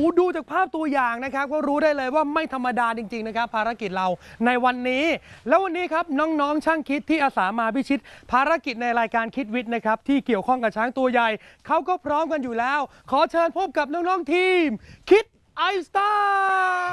ดูจากภาพตัวอย่างนะครับก็รู้ได้เลยว่าไม่ธรรมดาจริงๆนะครับภารกิจเราในวันนี้แล้ววันนี้ครับน้องๆช่างคิดที่อาสามาพิชิตภารกิจในรายการคิดวิทย์นะครับที่เกี่ยวข้องกับช้างตัวใหญ่เขาก็พร้อมกันอยู่แล้วขอเชิญพบกับน้องๆทีมคิดไอสตาร์